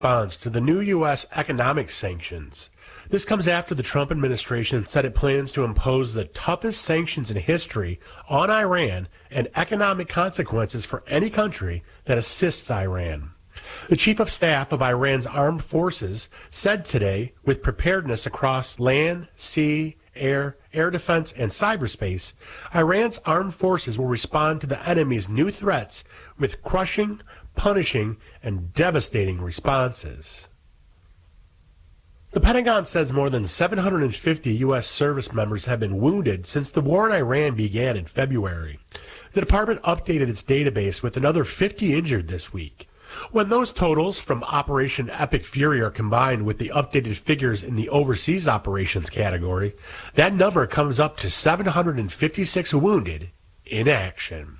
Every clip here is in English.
response to the new U.S. economic sanctions. This comes after the Trump administration said it plans to impose the toughest sanctions in history on Iran and economic consequences for any country that assists Iran. The chief of staff of Iran's armed forces said today, with preparedness across land, sea, air defense, and cyberspace, Iran's armed forces will respond to the enemy's new threats with crushing, punishing, and devastating responses. The Pentagon says more than 750 U.S. service members have been wounded since the war in Iran began in February. The department updated its database with another 50 injured this week. When those totals from Operation Epic Fury are combined with the updated figures in the overseas operations category, that number comes up to 756 wounded in action.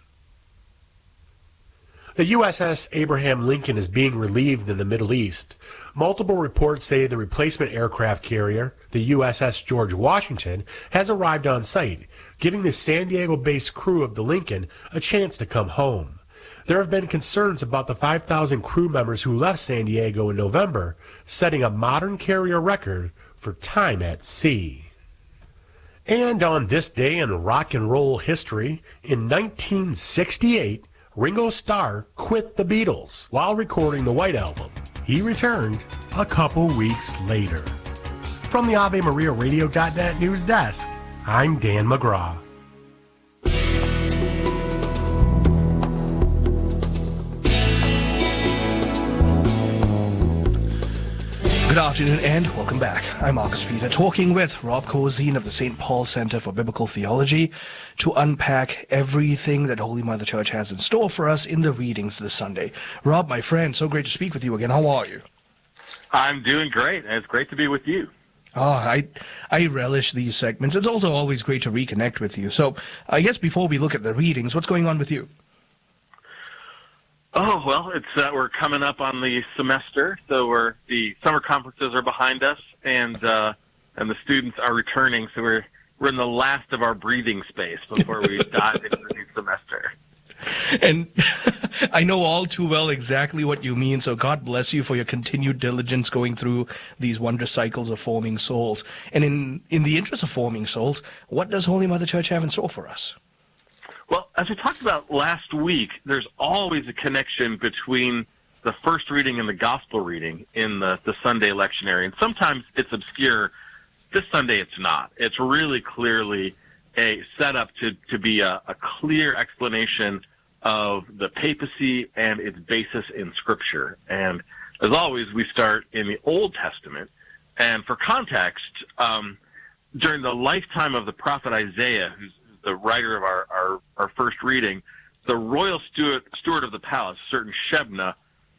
The USS Abraham Lincoln is being relieved in the Middle East. Multiple reports say the replacement aircraft carrier, the USS George Washington, has arrived on site, giving the San Diego-based crew of the Lincoln a chance to come home. There have been concerns about the 5,000 crew members who left San Diego in November, setting a modern carrier record for time at sea. And on this day in rock and roll history, in 1968, Ringo Starr quit the Beatles while recording the White Album. He returned a couple weeks later. From the AveMariaRadio.net news desk, I'm Dan McGraw. Good afternoon and welcome back. I'm Marcus Peter, talking with Rob Cozine of the St. Paul Center for Biblical Theology to unpack everything that Holy Mother Church has in store for us in the readings this Sunday. Rob, my friend, so great to speak with you again. How are you? I'm doing great, and it's great to be with you. I relish these segments. It's also always great to reconnect with you. So I guess before we look at the readings, what's going on with you? Oh, well, it's we're coming up on the semester, so the summer conferences are behind us, and the students are returning, so we're in the last of our breathing space before we dive into the new semester. And I know all too well exactly what you mean, so God bless you for your continued diligence going through these wondrous cycles of forming souls. And in the interest of forming souls, what does Holy Mother Church have in store for us? Well, as we talked about last week, there's always a connection between the first reading and the gospel reading in the Sunday lectionary. And sometimes it's obscure. This Sunday it's not. It's really clearly a setup to be a clear explanation of the papacy and its basis in Scripture. And as always, we start in the Old Testament. And for context, during the lifetime of the prophet Isaiah, who's the writer of our first reading, the royal steward of the palace, certain Shebna,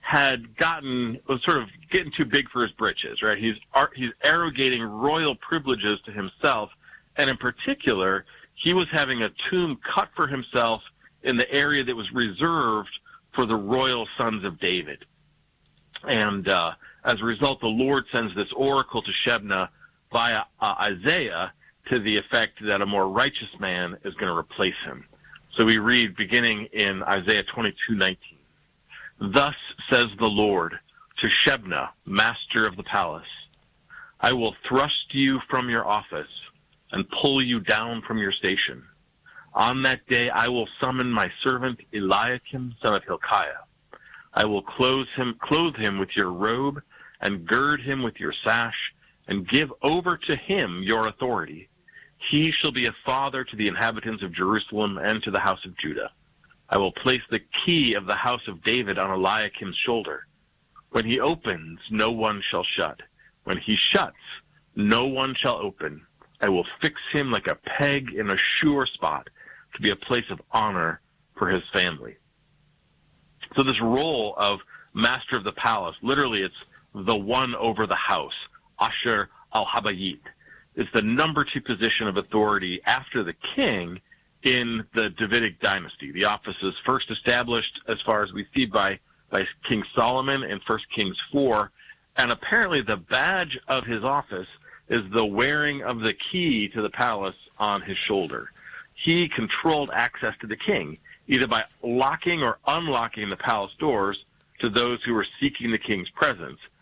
was sort of getting too big for his britches, right? He's arrogating royal privileges to himself, and in particular, he was having a tomb cut for himself in the area that was reserved for the royal sons of David. And as a result, the Lord sends this oracle to Shebna via Isaiah to the effect that a more righteous man is going to replace him. So we read beginning in Isaiah 22:19. Thus says the Lord to Shebna, master of the palace, I will thrust you from your office and pull you down from your station. On that day I will summon my servant Eliakim, son of Hilkiah. I will clothe him with your robe and gird him with your sash and give over to him your authority. He shall be a father to the inhabitants of Jerusalem and to the house of Judah. I will place the key of the house of David on Eliakim's shoulder. When he opens, no one shall shut. When he shuts, no one shall open. I will fix him like a peg in a sure spot to be a place of honor for his family. So this role of master of the palace, literally it's the one over the house, Asher al-Habayit. Is the number 2 position of authority after the king in the Davidic dynasty. The office is first established, as far as we see, by King Solomon in 1 Kings 4, and apparently the badge of his office is the wearing of the key to the palace on his shoulder. He controlled access to the king, either by locking or unlocking the palace doors to those who were seeking the king's presence.